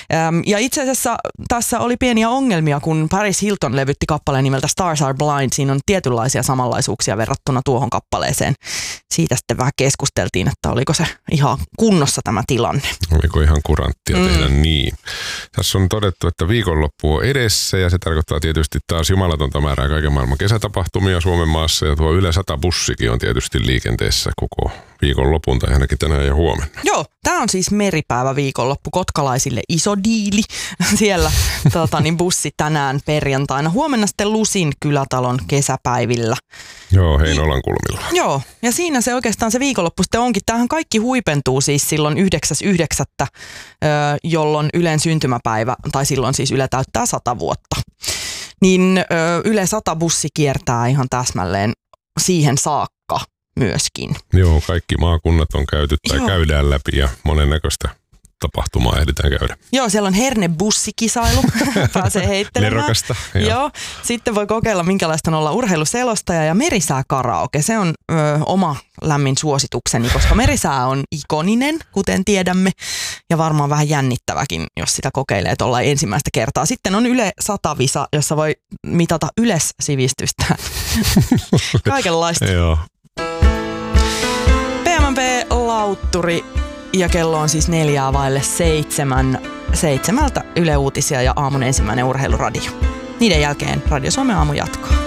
Ja itse asiassa tässä oli pieniä ongelmia, kun Paris Hilton levytti kappaleen nimeltä Stars Are Blind. Siinä on tietynlaisia samanlaisuuksia verrattuna tuohon kappaleeseen. Siitä sitten vähän keskusteltiin, että oliko se ihan kunnossa tämä tilanne. Oliko ihan kuranttia tehdä niin. Tässä on todettu, että viikonloppu on edessä ja se tarkoittaa tietysti taas jumalatonta määrää kaiken maailman kesätapahtumia Suomen maassa. Ja tuo Yle 100 bussikin on tietysti liikenteessä koko viikonlopun tai ainakin tänään ja huomenna. Joo, tämä on siis meripäivä viikonloppu kotkalaisille iso diili. Siellä bussi tänään perjantaina. Huomenna sitten Lusin kylätalon kesäpäivillä. Joo, Heinolan kulmilla. Joo, ja siinä se oikeastaan se viikonloppu sitten onkin. Tämähän kaikki huipentuu siis silloin 9.9., jolloin Ylen syntymäpäivä, tai silloin siis Yle täyttää 100 vuotta. Niin Yle 100 bussi kiertää ihan täsmälleen siihen saakka myöskin. Joo, kaikki maakunnat on käyty tai käydään läpi ja monennäköistä tapahtumaa ehditään käydä. Joo, siellä on hernebussikisailu, pääsee heittelemään. Nerokasta. Joo. Sitten voi kokeilla, minkälaista on olla urheiluselostaja ja merisää karaoke. Se on oma lämmin suositukseni, koska merisää on ikoninen, kuten tiedämme, ja varmaan vähän jännittäväkin, jos sitä kokeilee tuolla ensimmäistä kertaa. Sitten on Yle 100-visa, jossa voi mitata yleissivistystä. Kaikenlaista. Joo. PMP-lautturi. Ja kello on siis 6:45 Yle Uutisia ja aamun ensimmäinen urheiluradio. Niiden jälkeen Radio Suomen aamu jatkaa.